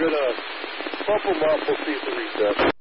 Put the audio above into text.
going to pump them up. We'll see some reset.